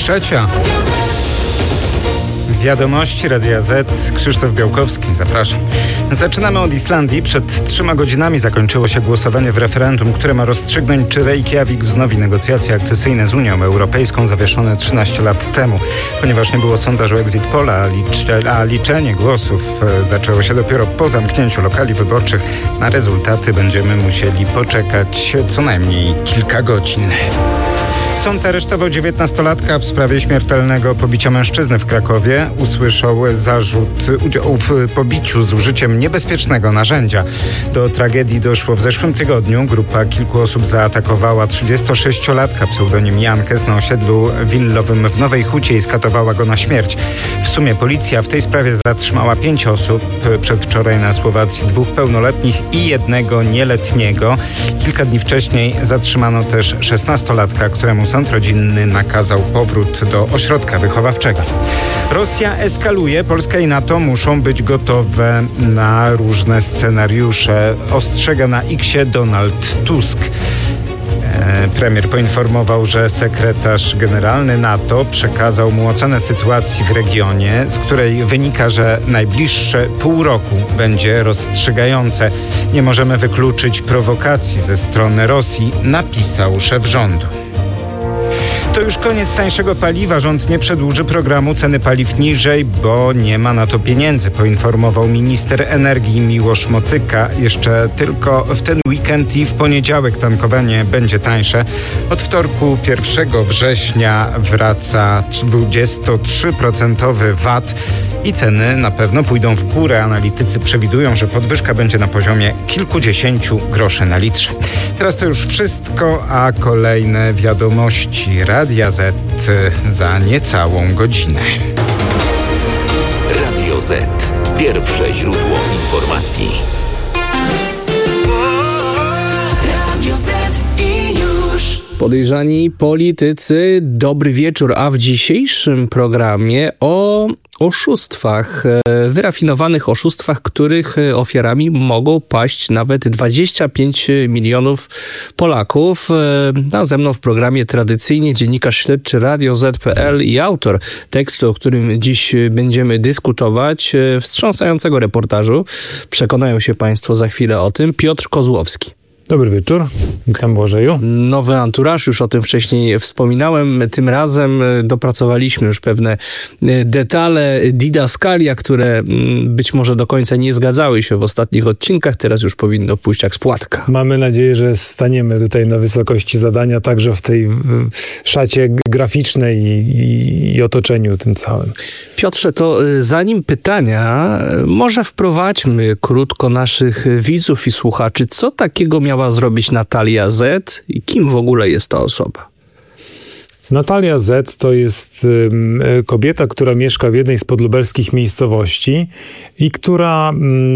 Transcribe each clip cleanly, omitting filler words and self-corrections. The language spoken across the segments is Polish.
3:00. Wiadomości Radia Z. Krzysztof Białkowski, zapraszam. Zaczynamy od Islandii. Przed 3 godzinami zakończyło się głosowanie w referendum, które ma rozstrzygnąć, czy Reykjavik wznowi negocjacje akcesyjne z Unią Europejską zawieszone 13 lat temu. Ponieważ nie było sondażu Exit Polla, a liczenie głosów zaczęło się dopiero po zamknięciu lokali wyborczych, na rezultaty będziemy musieli poczekać co najmniej kilka godzin. Sąd aresztował 19-latka w sprawie śmiertelnego pobicia mężczyzny w Krakowie. Usłyszał zarzut udziału w pobiciu z użyciem niebezpiecznego narzędzia. Do tragedii doszło w zeszłym tygodniu. Grupa kilku osób zaatakowała 36-latka pseudonim Jankes na osiedlu willowym w Nowej Hucie i skatowała go na śmierć. W sumie policja w tej sprawie zatrzymała 5 osób. Przedwczoraj na Słowacji 2 pełnoletnich i 1 nieletniego. Kilka dni wcześniej zatrzymano też 16-latka, któremu sąd rodzinny nakazał powrót do ośrodka wychowawczego. Rosja eskaluje. Polska i NATO muszą być gotowe na różne scenariusze. Ostrzega na X-ie Donald Tusk. Premier poinformował, że sekretarz generalny NATO przekazał mu ocenę sytuacji w regionie, z której wynika, że najbliższe pół roku będzie rozstrzygające. Nie możemy wykluczyć prowokacji ze strony Rosji, napisał szef rządu. To już koniec tańszego paliwa. Rząd nie przedłuży programu ceny paliw niżej, bo nie ma na to pieniędzy, poinformował minister energii Miłosz Motyka. Jeszcze tylko w ten weekend i w poniedziałek tankowanie będzie tańsze. Od wtorku 1 września wraca 23% VAT i ceny na pewno pójdą w górę. Analitycy przewidują, że podwyżka będzie na poziomie kilkudziesięciu groszy na litrze. Teraz to już wszystko, a kolejne wiadomości Radia Z za niecałą godzinę. Radio Z. Pierwsze źródło informacji. Radio Z i już. Podejrzani politycy, dobry wieczór, a w dzisiejszym programie o oszustwach, wyrafinowanych oszustwach, których ofiarami mogą paść nawet 25 milionów Polaków. A ze mną w programie tradycyjnie dziennikarz śledczy Radio Z.pl i autor tekstu, o którym dziś będziemy dyskutować, wstrząsającego reportażu. Przekonają się Państwo za chwilę o tym. Piotr Kozłowski. Dobry wieczór, witam Błażeju. Nowy anturaż, już o tym wcześniej wspominałem. Tym razem dopracowaliśmy już pewne detale, didaskalia, które być może do końca nie zgadzały się w ostatnich odcinkach. Teraz już powinno pójść jak z płatka. Mamy nadzieję, że staniemy tutaj na wysokości zadania, także w tej szacie graficznej i otoczeniu tym całym. Piotrze, to zanim pytania, może wprowadźmy krótko naszych widzów i słuchaczy. Co takiego miała zrobić Natalia Z i kim w ogóle jest ta osoba? Natalia Z to jest kobieta, która mieszka w jednej z podlubelskich miejscowości i która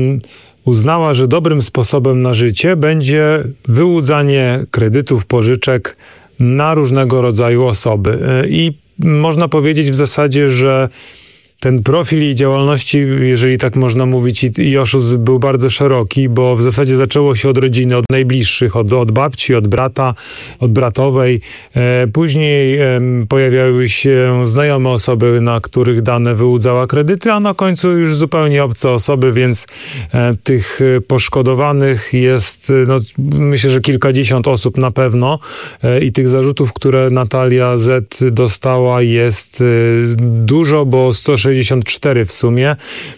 uznała, że dobrym sposobem na życie będzie wyłudzanie kredytów, pożyczek na różnego rodzaju osoby. I można powiedzieć w zasadzie, że ten profil jej działalności, jeżeli tak można mówić, i oszustw był bardzo szeroki, bo w zasadzie zaczęło się od rodziny, od najbliższych, od babci, od brata, od bratowej. Później pojawiały się znajome osoby, na których dane wyłudzała kredyty, a na końcu już zupełnie obce osoby, więc tych poszkodowanych jest, myślę, że kilkadziesiąt osób na pewno i tych zarzutów, które Natalia Z dostała, jest dużo, bo 164 w sumie.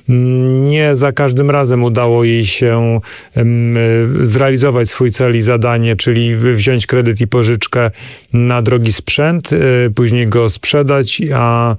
Nie za każdym razem udało jej się zrealizować swój cel i zadanie, czyli wziąć kredyt i pożyczkę na drogi sprzęt, później go sprzedać, a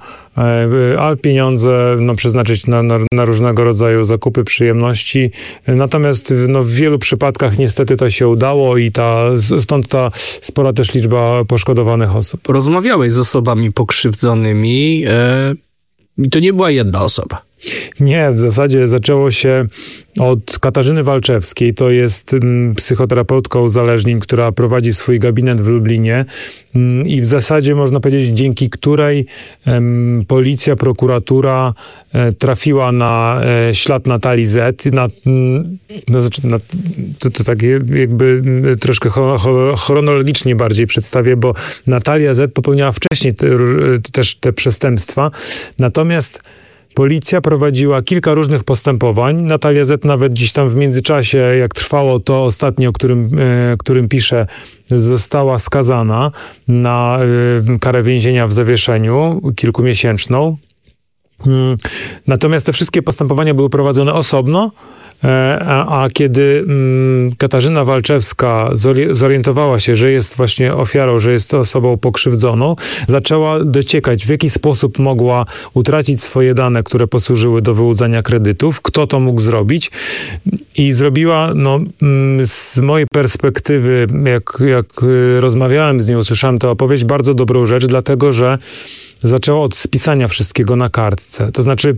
pieniądze przeznaczyć na różnego rodzaju zakupy, przyjemności. Natomiast w wielu przypadkach niestety to się udało i stąd ta spora też liczba poszkodowanych osób. Rozmawiałeś z osobami pokrzywdzonymi. I to nie była jedna osoba. Nie, w zasadzie zaczęło się od Katarzyny Walczewskiej. To jest psychoterapeutka uzależnień, która prowadzi swój gabinet w Lublinie i w zasadzie można powiedzieć, dzięki której policja, prokuratura trafiła na ślad Natalii Z. To tak jakby troszkę chronologicznie bardziej przedstawię, bo Natalia Z popełniała wcześniej też te przestępstwa. Natomiast policja prowadziła kilka różnych postępowań. Natalia Z nawet gdzieś tam w międzyczasie, jak trwało to ostatnie, o którym piszę, została skazana na karę więzienia w zawieszeniu kilkumiesięczną. Natomiast te wszystkie postępowania były prowadzone osobno, a kiedy Katarzyna Walczewska zorientowała się, że jest właśnie ofiarą, że jest osobą pokrzywdzoną, zaczęła dociekać, w jaki sposób mogła utracić swoje dane, które posłużyły do wyłudzania kredytów, kto to mógł zrobić i zrobiła, z mojej perspektywy, jak rozmawiałem z nią, usłyszałem tę opowieść, bardzo dobrą rzecz, dlatego że zaczęła od spisania wszystkiego na kartce. To znaczy,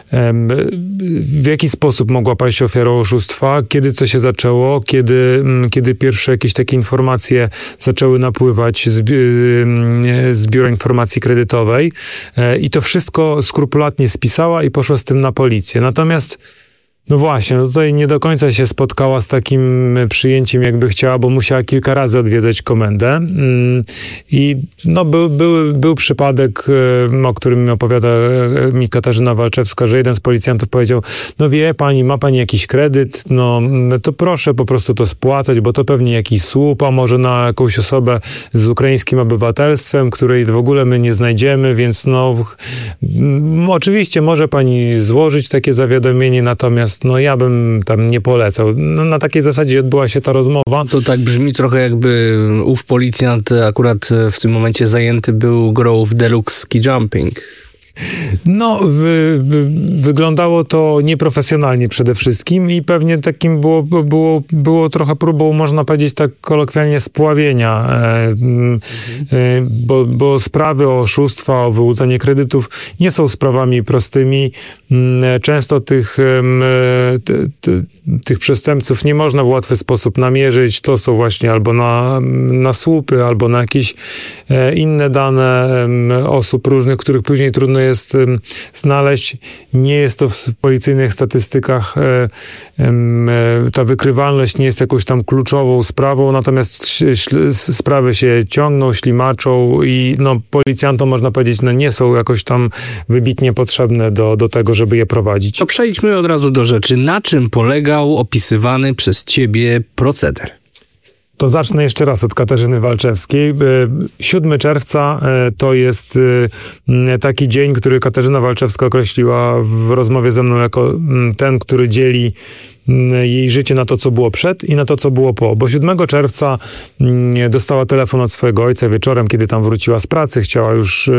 w jaki sposób mogła paść ofiarą oszustwa, kiedy to się zaczęło, kiedy pierwsze jakieś takie informacje zaczęły napływać z Biura Informacji Kredytowej i to wszystko skrupulatnie spisała i poszła z tym na policję. Natomiast no właśnie, tutaj nie do końca się spotkała z takim przyjęciem, jakby chciała, bo musiała kilka razy odwiedzać komendę. I był przypadek, o którym opowiada mi Katarzyna Walczewska, że jeden z policjantów powiedział, no wie pani, ma pani jakiś kredyt, to proszę po prostu to spłacać, bo to pewnie jakiś słup, a może na jakąś osobę z ukraińskim obywatelstwem, której w ogóle my nie znajdziemy, więc oczywiście może pani złożyć takie zawiadomienie, natomiast ja bym tam nie polecał. Na takiej zasadzie odbyła się ta rozmowa. To tak brzmi trochę, jakby ów policjant akurat w tym momencie zajęty był grą w Deluxe Ski Jumping. Wyglądało to nieprofesjonalnie przede wszystkim i pewnie takim było trochę próbą, można powiedzieć tak kolokwialnie, spławienia, bo sprawy o oszustwa, o wyłudzanie kredytów nie są sprawami prostymi. Często tych przestępców nie można w łatwy sposób namierzyć. To są właśnie albo na słupy, albo na jakieś inne dane osób różnych, których później trudno jest znaleźć. Nie jest to w policyjnych statystykach, ta wykrywalność nie jest jakąś tam kluczową sprawą, natomiast sprawy się ciągną, ślimaczą i policjantom, można powiedzieć, nie są jakoś tam wybitnie potrzebne do tego, żeby je prowadzić. To przejdźmy od razu do rzeczy. Na czym polegał opisywany przez ciebie proceder? To zacznę jeszcze raz od Katarzyny Walczewskiej. 7 czerwca to jest taki dzień, który Katarzyna Walczewska określiła w rozmowie ze mną jako ten, który dzieli jej życie na to, co było przed i na to, co było po. Bo 7 czerwca dostała telefon od swojego ojca wieczorem, kiedy tam wróciła z pracy. Chciała już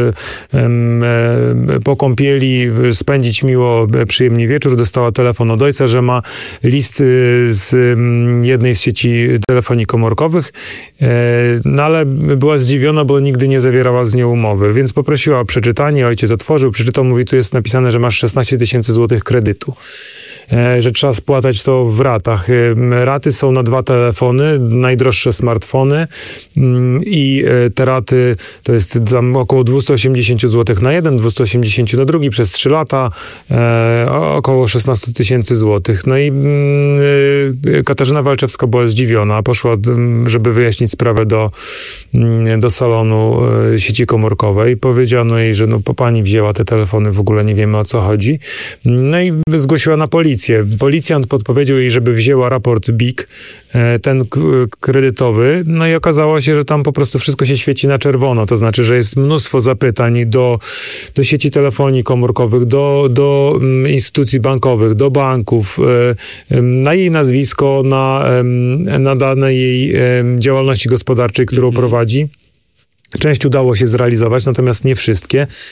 po kąpieli spędzić miło, przyjemnie wieczór. Dostała telefon od ojca, że ma list z jednej z sieci telefonii komórkowych, ale była zdziwiona, bo nigdy nie zawierała z nią umowy, więc poprosiła o przeczytanie. Ojciec otworzył, przeczytał, mówi, tu jest napisane, że masz 16 000 złotych kredytu. Że trzeba spłacać to w ratach. Raty są na 2 telefony, najdroższe smartfony i te raty to jest około 280 zł na jeden, 280 na drugi przez 3 lata, około 16 000 złotych. No i Katarzyna Walczewska była zdziwiona, poszła, żeby wyjaśnić sprawę do salonu sieci komórkowej. Powiedziano jej, że po pani wzięła te telefony, w ogóle nie wiemy, o co chodzi. No i zgłosiła na policję. Policjant podpowiedział jej, żeby wzięła raport BIK, ten kredytowy, no i okazało się, że tam po prostu wszystko się świeci na czerwono, to znaczy, że jest mnóstwo zapytań do sieci telefonii komórkowych, do instytucji bankowych, do banków, na jej nazwisko, na dane jej działalności gospodarczej, którą prowadzi. Część udało się zrealizować, natomiast nie wszystkie.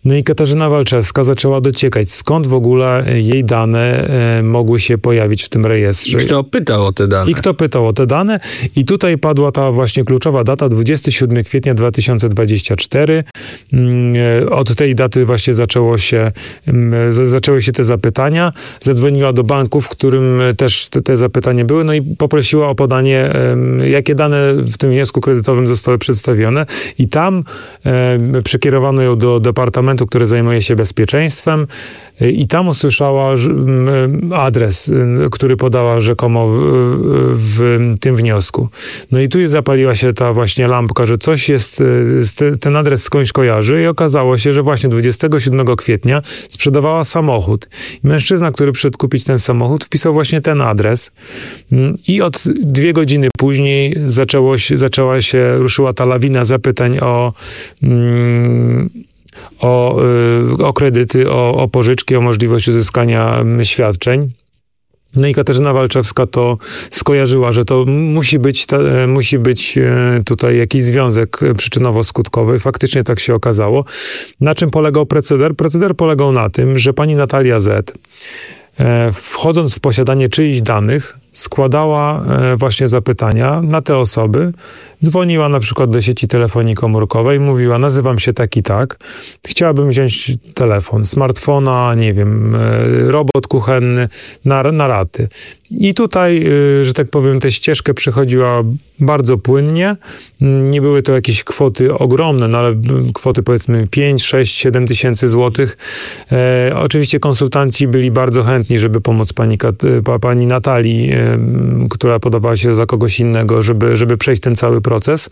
No i Katarzyna Walczewska zaczęła dociekać, skąd w ogóle jej dane mogły się pojawić w tym rejestrze. I kto pytał o te dane? I tutaj padła ta właśnie kluczowa data, 27 kwietnia 2024. Od tej daty właśnie zaczęły się te zapytania. Zadzwoniła do banku, w którym też te zapytania były, no i poprosiła o podanie, jakie dane w tym wniosku kredytowym zostały przedstawione. I tam przekierowano ją do departamentu, który zajmuje się bezpieczeństwem, i tam usłyszała adres, który podała rzekomo w tym wniosku. No i tu zapaliła się ta właśnie lampka, że coś jest, ten adres skądś kojarzy, i okazało się, że właśnie 27 kwietnia sprzedawała samochód. I mężczyzna, który przyszedł kupić ten samochód, wpisał właśnie ten adres, i od 2 godziny później ruszyła ta lawina zapytań o kredyty, o pożyczki, o możliwość uzyskania świadczeń. No i Katarzyna Walczewska to skojarzyła, że to musi być tutaj jakiś związek przyczynowo-skutkowy. Faktycznie tak się okazało. Na czym polegał proceder? Proceder polegał na tym, że pani Natalia Z., wchodząc w posiadanie czyichś danych, składała właśnie zapytania na te osoby, dzwoniła na przykład do sieci telefonii komórkowej, mówiła: nazywam się tak i tak, chciałabym wziąć telefon, smartfona, nie wiem, robot kuchenny na raty. I tutaj, że tak powiem, tę ścieżkę przechodziła bardzo płynnie. Nie były to jakieś kwoty ogromne, no ale kwoty powiedzmy 5, 6, 7 tysięcy złotych. Oczywiście konsultanci byli bardzo chętni, żeby pomóc pani Natalii, która podawała się za kogoś innego, żeby przejść ten cały proces.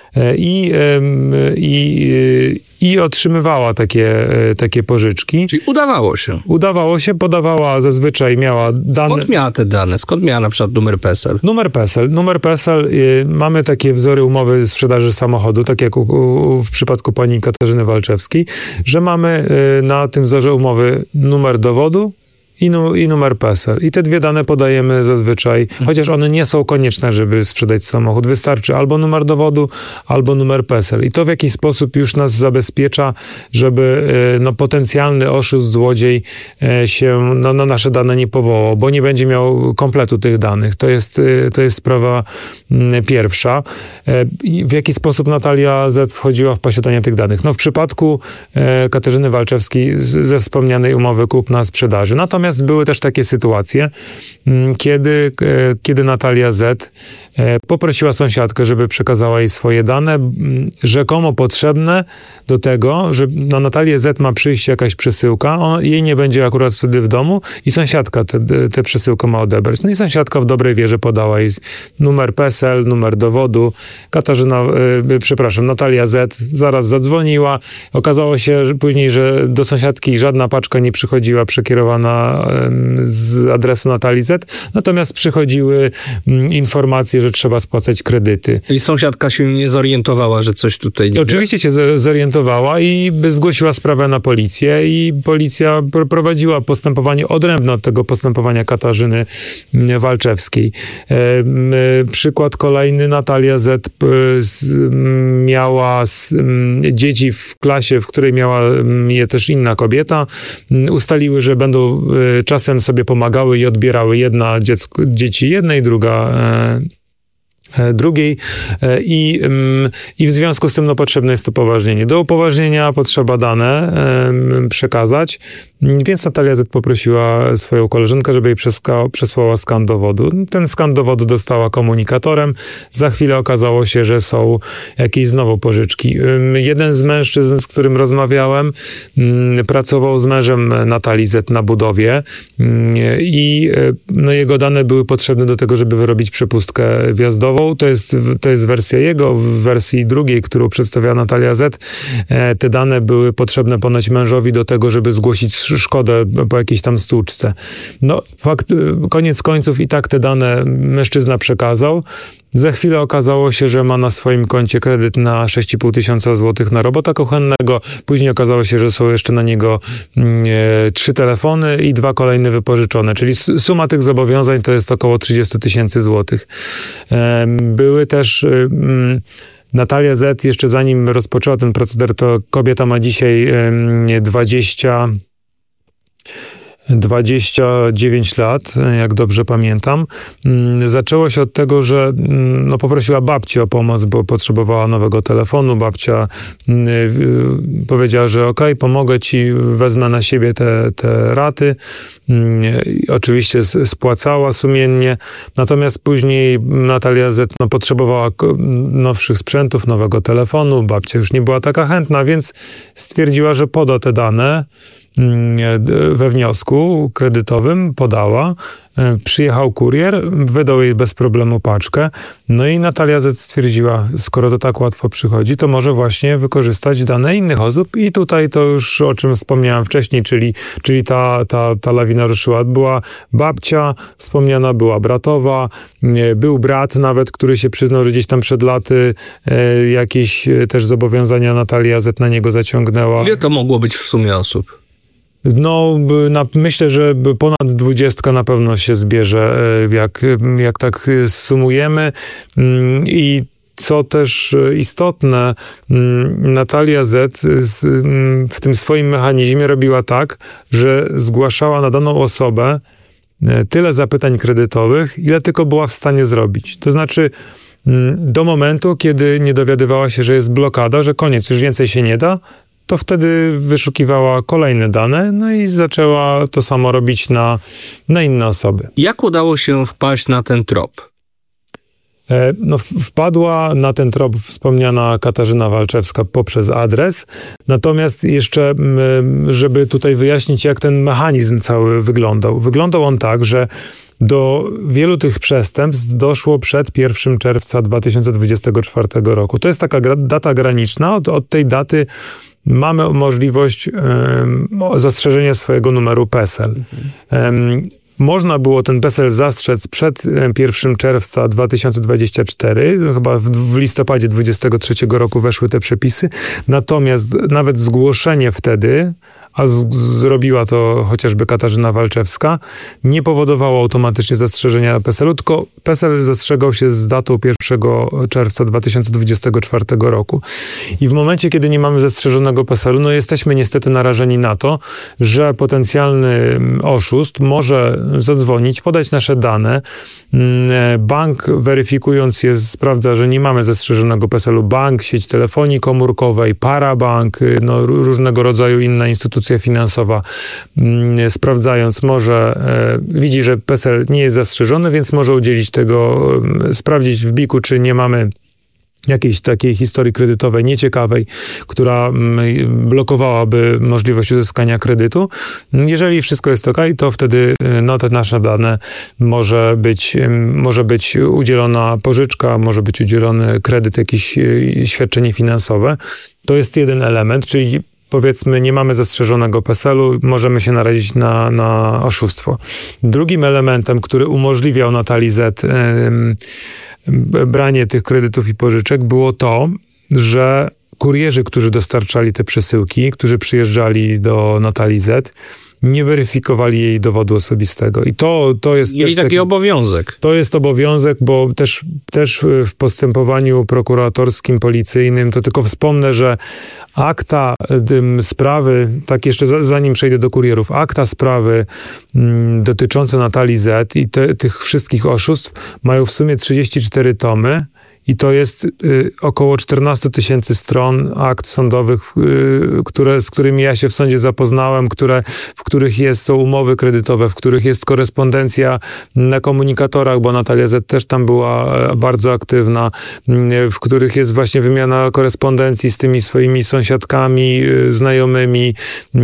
I otrzymywała takie pożyczki. Czyli udawało się. Udawało się, podawała, zazwyczaj miała dane. Skąd miała te dane? Skąd miała na przykład numer PESEL? Numer PESEL, mamy takie wzory umowy sprzedaży samochodu, tak jak w przypadku pani Katarzyny Walczewskiej, że mamy na tym wzorze umowy numer dowodu i numer PESEL. I te 2 dane podajemy zazwyczaj, chociaż one nie są konieczne, żeby sprzedać samochód. Wystarczy albo numer dowodu, albo numer PESEL. I to w jakiś sposób już nas zabezpiecza, żeby potencjalny oszust, złodziej się na nasze dane nie powołał, bo nie będzie miał kompletu tych danych. To jest sprawa pierwsza. W jaki sposób Natalia Z. wchodziła w posiadanie tych danych? No w przypadku Katarzyny Walczewskiej ze wspomnianej umowy kupna-sprzedaży. Natomiast były też takie sytuacje, kiedy Natalia Z. poprosiła sąsiadkę, żeby przekazała jej swoje dane, rzekomo potrzebne do tego, że na Natalię Z. ma przyjść jakaś przesyłka, jej nie będzie akurat wtedy w domu i sąsiadka tę przesyłkę ma odebrać. No i sąsiadka w dobrej wierze podała jej numer PESEL, numer dowodu. Natalia Z. zaraz zadzwoniła. Okazało się później, że do sąsiadki żadna paczka nie przychodziła przekierowana z adresu Natalii Z. Natomiast przychodziły informacje, że trzeba spłacać kredyty. I sąsiadka się nie zorientowała, że coś tutaj nie Oczywiście się zorientowała i zgłosiła sprawę na policję i policja prowadziła postępowanie odrębne od tego postępowania Katarzyny Walczewskiej. Przykład kolejny. Natalia Z. miała dzieci w klasie, w której miała je też inna kobieta. Ustaliły, że będą czasem sobie pomagały i odbierały dzieci jednej, druga drugiej i w związku z tym potrzebne jest to upoważnienie. Do upoważnienia potrzeba dane przekazać, więc Natalia Z. poprosiła swoją koleżankę, żeby jej przesłała skan dowodu. Ten skan dowodu dostała komunikatorem. Za chwilę okazało się, że są jakieś znowu pożyczki. Jeden z mężczyzn, z którym rozmawiałem, pracował z mężem Natalii Z. na budowie i jego dane były potrzebne do tego, żeby wyrobić przepustkę wjazdową. To jest wersja jego. W wersji drugiej, którą przedstawiała Natalia Z., te dane były potrzebne ponoć mężowi do tego, żeby zgłosić szkodę po jakiejś tam stłuczce. Koniec końców i tak te dane mężczyzna przekazał. Za chwilę okazało się, że ma na swoim koncie kredyt na 6,5 tysiąca złotych na robota kuchennego. Później okazało się, że są jeszcze na niego 3 telefony i 2 kolejne wypożyczone. Czyli suma tych zobowiązań to jest około 30 tysięcy złotych. Były też Natalia Z. jeszcze zanim rozpoczęła ten proceder, to kobieta ma dzisiaj 29 lat, jak dobrze pamiętam. Zaczęło się od tego, że poprosiła babcię o pomoc, bo potrzebowała nowego telefonu. Babcia powiedziała, że okej, pomogę ci, wezmę na siebie te raty. Oczywiście spłacała sumiennie. Natomiast później Natalia Z. potrzebowała nowszych sprzętów, nowego telefonu. Babcia już nie była taka chętna, więc stwierdziła, że poda te dane we wniosku kredytowym, podała, przyjechał kurier, wydał jej bez problemu paczkę, no i Natalia Z. stwierdziła, skoro to tak łatwo przychodzi, to może właśnie wykorzystać dane innych osób i tutaj to już, o czym wspomniałem wcześniej, czyli ta lawina ruszyła. Była babcia wspomniana, była bratowa, był brat nawet, który się przyznał, że gdzieś tam przed laty jakieś też zobowiązania Natalia Z. na niego zaciągnęła. Ile to mogło być w sumie osób? Myślę, że ponad 20 na pewno się zbierze, jak tak sumujemy. I co też istotne, Natalia Z. w tym swoim mechanizmie robiła tak, że zgłaszała na daną osobę tyle zapytań kredytowych, ile tylko była w stanie zrobić. To znaczy do momentu, kiedy nie dowiadywała się, że jest blokada, że koniec, już więcej się nie da, to wtedy wyszukiwała kolejne dane, no i zaczęła to samo robić na inne osoby. Jak udało się wpaść na ten trop? Wpadła na ten trop wspomniana Katarzyna Walczewska poprzez adres. Natomiast jeszcze, żeby tutaj wyjaśnić, jak ten mechanizm cały wyglądał. Wyglądał on tak, że do wielu tych przestępstw doszło przed 1 czerwca 2024 roku. To jest taka data graniczna. Od tej daty mamy możliwość zastrzeżenia swojego numeru PESEL. Można było ten PESEL zastrzec przed 1 czerwca 2024, chyba w listopadzie 2023 roku weszły te przepisy, natomiast nawet zgłoszenie wtedy, a zrobiła to chociażby Katarzyna Walczewska, nie powodowało automatycznie zastrzeżenia PESEL-u, tylko PESEL zastrzegał się z datą 1 czerwca 2024 roku. I w momencie, kiedy nie mamy zastrzeżonego PESEL-u, jesteśmy niestety narażeni na to, że potencjalny oszust może zadzwonić, podać nasze dane. Bank, weryfikując je, sprawdza, że nie mamy zastrzeżonego PESEL-u. Bank, sieć telefonii komórkowej, parabank, różnego rodzaju inna instytucja finansowa, sprawdzając, widzi, że PESEL nie jest zastrzeżony, więc może udzielić tego, sprawdzić w BIK-u, czy nie mamy jakiejś takiej historii kredytowej nieciekawej, która blokowałaby możliwość uzyskania kredytu. Jeżeli wszystko jest okej, to wtedy te nasze dane może być udzielona pożyczka, może być udzielony kredyt, jakieś świadczenie finansowe. To jest jeden element, czyli powiedzmy, nie mamy zastrzeżonego PESEL-u, możemy się narazić na oszustwo. Drugim elementem, który umożliwiał Natalii Z. Branie tych kredytów i pożyczek, było to, że kurierzy, którzy dostarczali te przesyłki, którzy przyjeżdżali do Natalii Z., nie weryfikowali jej dowodu osobistego. I to jest... Mieli taki obowiązek. To jest obowiązek, bo też w postępowaniu prokuratorskim, policyjnym, to tylko wspomnę, że akta sprawy, tak jeszcze zanim przejdę do kurierów, akta sprawy dotyczące Natalii Z. i tych wszystkich oszustw mają w sumie 34 tomy. I to jest około 14 000 stron akt sądowych, z którymi ja się w sądzie zapoznałem, w których są umowy kredytowe, w których jest korespondencja na komunikatorach, bo Natalia Z. też tam była bardzo aktywna, w których jest właśnie wymiana korespondencji z tymi swoimi sąsiadkami, znajomymi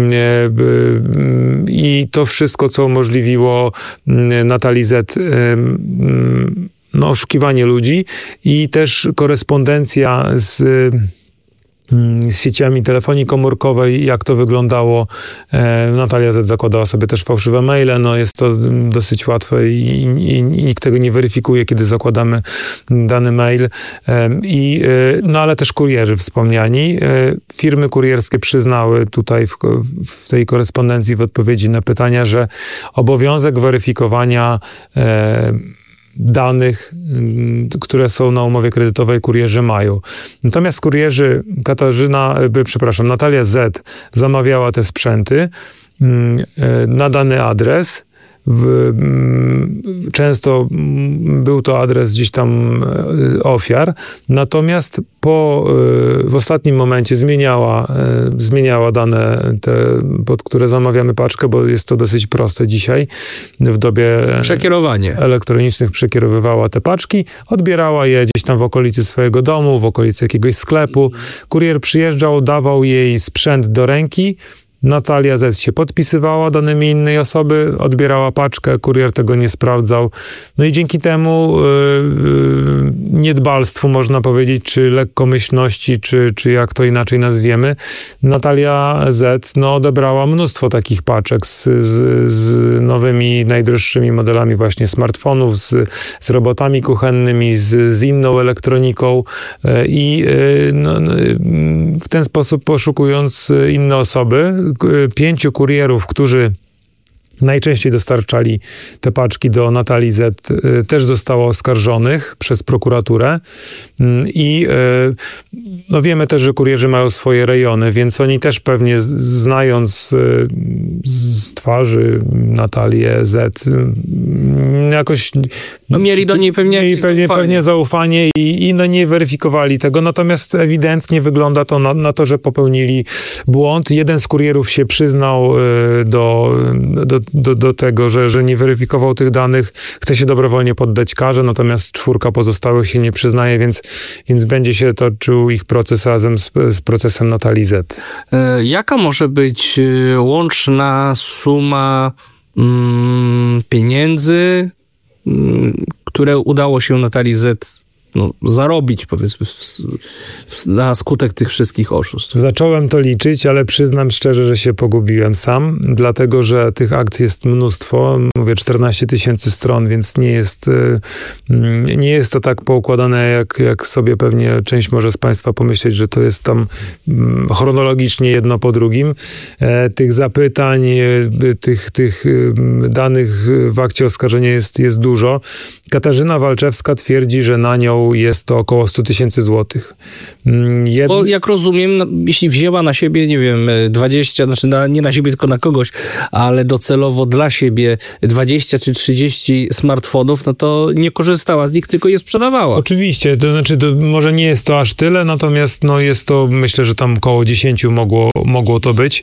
i to wszystko, co umożliwiło Natalii Z. Oszukiwanie ludzi i też korespondencja z sieciami telefonii komórkowej, jak to wyglądało. Natalia Z. zakładała sobie też fałszywe maile, jest to dosyć łatwe i nikt tego nie weryfikuje, kiedy zakładamy dany mail. Ale też kurierzy wspomniani. Firmy kurierskie przyznały tutaj w tej korespondencji w odpowiedzi na pytania, że obowiązek weryfikowania danych, które są na umowie kredytowej, kurierzy mają. Natomiast Natalia Z zamawiała te sprzęty na dany adres. Często był to adres gdzieś tam ofiar, natomiast w ostatnim momencie zmieniała dane, pod które zamawiamy paczkę, bo jest to dosyć proste dzisiaj. W dobie elektronicznych przekierowywała te paczki, odbierała je gdzieś tam w okolicy swojego domu, w okolicy jakiegoś sklepu. Kurier przyjeżdżał, dawał jej sprzęt do ręki, Natalia Z się podpisywała danymi innej osoby, odbierała paczkę, kurier tego nie sprawdzał. No i dzięki temu niedbalstwu, można powiedzieć, czy lekkomyślności, czy jak to inaczej nazwiemy, Natalia Z odebrała mnóstwo takich paczek z nowymi, najdroższymi modelami właśnie smartfonów, z robotami kuchennymi, z inną elektroniką i w ten sposób poszukując inne osoby, 5 kurierów, którzy najczęściej dostarczali te paczki do Natalii Z, też zostało oskarżonych przez prokuraturę i wiemy też, że kurierzy mają swoje rejony, więc oni też pewnie znając z twarzy Natalię Z jakoś mieli do niej pewnie zaufanie i nie weryfikowali tego, natomiast ewidentnie wygląda to na to, że popełnili błąd. Jeden z kurierów się przyznał do tego, że nie weryfikował tych danych, chce się dobrowolnie poddać karze, natomiast 4 pozostałych się nie przyznaje, więc będzie się toczył ich proces razem z procesem Natalii Z. Jaka może być łączna suma pieniędzy, które udało się Natalii Z zarobić, powiedzmy, na skutek tych wszystkich oszustw? Zacząłem to liczyć, ale przyznam szczerze, że się pogubiłem sam, dlatego, że tych akt jest mnóstwo. Mówię, 14 000 stron, więc nie jest to tak poukładane, jak sobie pewnie część może z Państwa pomyśleć, że to jest tam chronologicznie jedno po drugim. Tych zapytań, tych danych w akcie oskarżenia jest dużo. Katarzyna Walczewska twierdzi, że na nią jest to około 100 000 złotych. Bo jak rozumiem, jeśli wzięła na siebie, nie wiem, 20, nie na siebie, tylko na kogoś, ale docelowo dla siebie 20 czy 30 smartfonów, to nie korzystała z nich, tylko je sprzedawała. Oczywiście, to może nie jest to aż tyle, natomiast jest to, myślę, że tam około 10 mogło to być.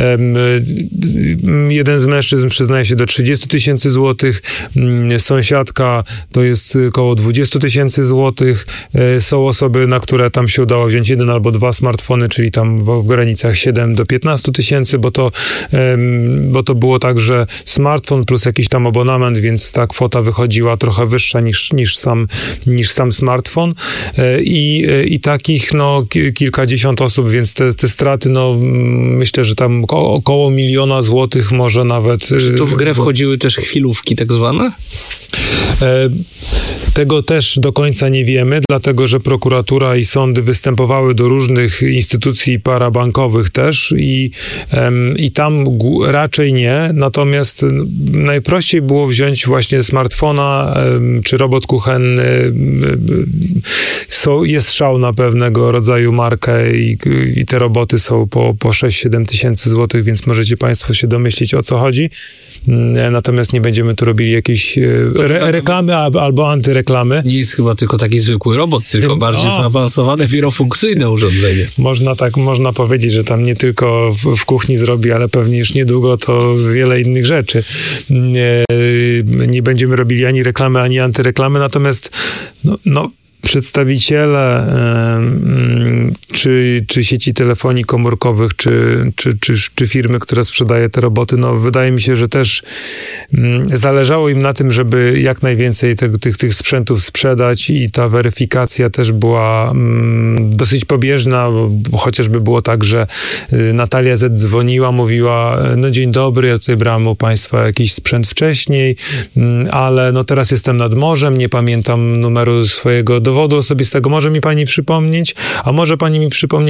Jeden z mężczyzn przyznaje się do 30 000 złotych, sąsiadka to jest około 20 000 złotych. Są osoby, na które tam się udało wziąć 1 albo 2 smartfony, czyli tam w granicach 7 do 15 000, bo to było tak, że smartfon plus jakiś tam abonament, więc ta kwota wychodziła trochę wyższa niż sam smartfon. I takich kilkadziesiąt osób, więc te straty, myślę, że tam około 1 000 000 złotych może nawet. Czy tu w grę wchodziły też chwilówki tak zwane? Tego też do końca nie wiemy, dlatego że prokuratura i sądy występowały do różnych instytucji parabankowych też i tam raczej nie. Natomiast najprościej było wziąć właśnie smartfona czy robot kuchenny. Jest szał na pewnego rodzaju markę i te roboty są po 6-7 tysięcy złotych, więc możecie Państwo się domyślić, o co chodzi. Natomiast nie będziemy tu robili jakiejś reklamy albo antyreklamy. Nie jest chyba tylko taki zwykły robot, tylko bardziej zaawansowane, wielofunkcyjne urządzenie. Można powiedzieć, że tam nie tylko w kuchni zrobi, ale pewnie już niedługo to wiele innych rzeczy. Nie będziemy robili ani reklamy, ani antyreklamy, natomiast przedstawiciele czy sieci telefonii komórkowych, czy firmy, która sprzedaje te roboty, wydaje mi się, że też zależało im na tym, żeby jak najwięcej tych sprzętów sprzedać i ta weryfikacja też była dosyć pobieżna, bo chociażby było tak, że Natalia Z dzwoniła, mówiła, dzień dobry, ja tutaj brałam u Państwa jakiś sprzęt wcześniej, ale teraz jestem nad morzem, nie pamiętam numeru swojego dowodu osobistego, może mi Pani przypomnieć, a może Pani mi przypomnieć